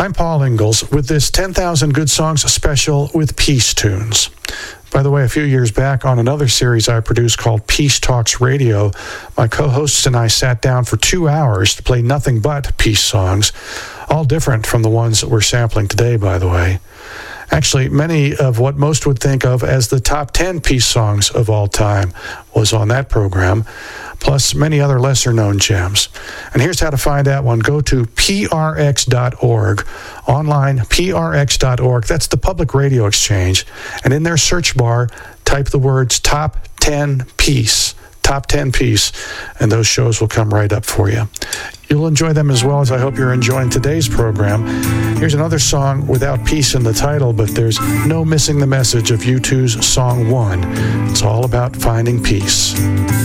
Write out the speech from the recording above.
I'm Paul Ingalls with this 10,000 Good Songs special with Peace Tunes. By the way, a few years back on another series I produced called Peace Talks Radio, my co-hosts and I sat down for 2 hours to play nothing but peace songs, all different from the ones that we're sampling today, by the way. Actually, many of what most would think of as the top 10 peace songs of all time was on that program, plus many other lesser-known gems. And here's how to find that one. Go to prx.org, online, prx.org. That's the Public Radio Exchange. And in their search bar, type the words Top 10 Peace. Top 10 Peace, and those shows will come right up for you. You'll enjoy them as well as I hope you're enjoying today's program. Here's another song without peace in the title, but there's no missing the message of U2's Song 1. It's all about finding peace.